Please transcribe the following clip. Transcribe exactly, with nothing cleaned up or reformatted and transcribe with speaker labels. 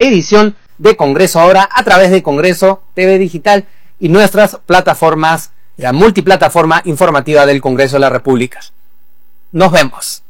Speaker 1: edición de Congreso Ahora a través de Congreso T V Digital y nuestras plataformas, la multiplataforma informativa del Congreso de la República. Nos vemos.